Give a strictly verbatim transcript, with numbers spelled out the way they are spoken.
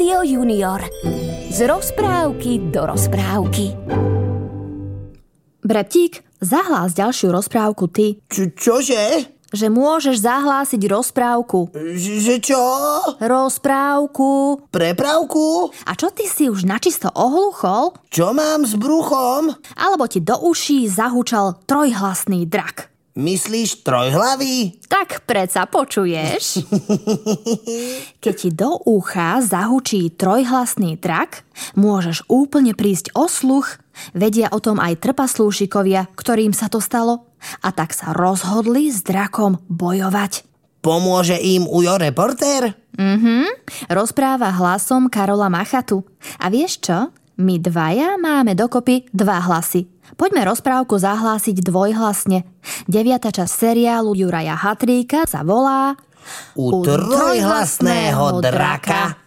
Rádio Junior. Z rozprávky do rozprávky. Breptík, zahlás ďalšiu rozprávku ty. Čo, čože? Že môžeš zahlásiť rozprávku. Ž- že čo? Rozprávku. Prepravku? A čo ty si už načisto ohluchol? Čo mám s bruchom? Alebo ti do uší zahučal trojhlasný drak? Myslíš trojhlavý? Tak predsa počuješ. Keď ti do ucha zahučí trojhlasný drak, môžeš úplne prísť o sluch. Vedia o tom aj trpaslúšikovia, ktorým sa to stalo. A tak sa rozhodli s drakom bojovať. Pomôže im Ujo reportér? Mhm, rozpráva hlasom Karola Machatu. A vieš čo? My dvaja máme dokopy dva hlasy. Poďme rozprávku zahlásiť dvojhlasne. Deviata časť seriálu Juraja Hatríka sa volá U trojhlasného draka.